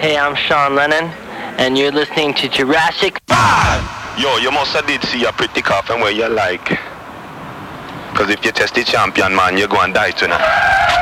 Hey, I'm Sean Lennon, and you're listening to Jurassic. Yo, you must have did see a pretty coffin where you like. Because if you test the champion, man, you're going to die tonight.